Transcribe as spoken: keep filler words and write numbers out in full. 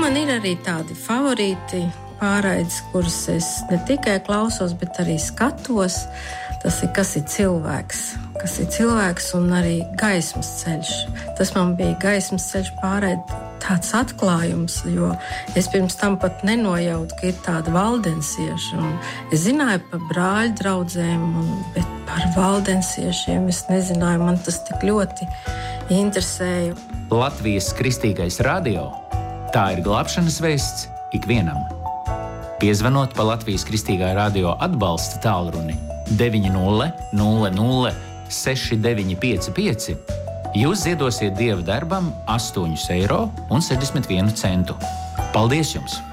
man ir arī tādi favorīti pārraides, kuras es ne tikai klausos, bet arī skatos. Tas ir, kas ir cilvēks, kas ir cilvēks un arī gaismas ceļš. Tas man bija gaismas ceļš pārraide tāds atklājums, jo es pirms tam pat nenojautu, ka ir tāda valdensieša. Un es zināju par brāļu draudzēm, un, bet par valdensiešiem es nezināju, man tas tik ļoti interesēja. Latvijas Kristīgais radio. Tā ir glābšanas vēsts ikvienam. Piezvanot pa Latvijas Kristīgā radio atbalsta tālruni deviņi nulle nulle nulle seši deviņi pieci pieci, jūs ziedosiet Dieva darbam astoņus eiro un sešdesmit vienu centu. Paldies jums!